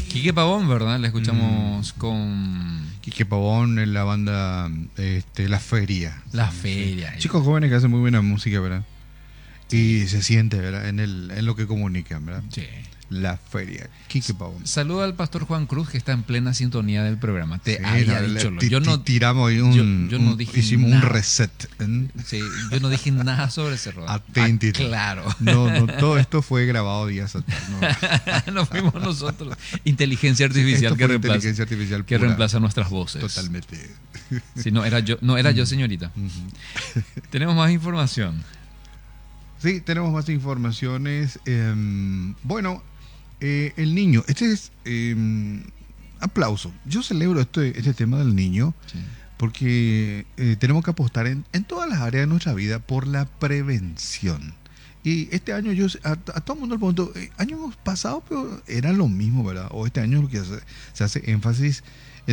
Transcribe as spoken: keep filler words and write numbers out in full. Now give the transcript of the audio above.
Quique Pavón, ¿verdad? Le escuchamos Mm. con Quique Pavón en la banda este, La Feria. La Sí, Feria. sí. Chicos jóvenes que hacen muy buena música, ¿verdad? Sí. Y se siente, ¿verdad? En, el, en lo que comunican, ¿verdad? Sí. La Feria. Quique Pavón. Saluda al pastor Juan Cruz, que está en plena sintonía del programa. Te Sí, había no, dicho. le- lo- ti- Yo ti- no, tiramos ahí un, yo, yo no un- dije hicimos nada. un reset. ¿eh? Sí, yo no dije nada sobre ese rodaje. Atentito. Claro. No, no, todo esto fue grabado días atrás. No. No fuimos nosotros. Inteligencia artificial Esto que fue reemplaza, inteligencia artificial que pura. reemplaza nuestras voces. Totalmente. Si no era yo, no era yo, señorita. Ujú. Tenemos más información. Sí, tenemos más informaciones. Eh, bueno, eh, el niño, este es eh, aplauso. Yo celebro este, este tema del niño Sí. porque eh, tenemos que apostar en, en todas las áreas de nuestra vida por la prevención. Y este año yo a, a todo el mundo le pregunto, eh, años pasados pero era lo mismo, ¿verdad? O este año lo que hace, se hace énfasis